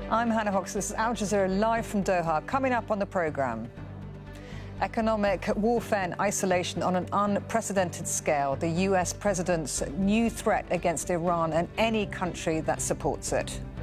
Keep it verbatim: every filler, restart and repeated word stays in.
I'm Hannah Hawks. This is Al Jazeera live from Doha. Coming up on the programme, economic warfare and isolation on an unprecedented scale. The U S president's new threat against Iran and any country that supports it.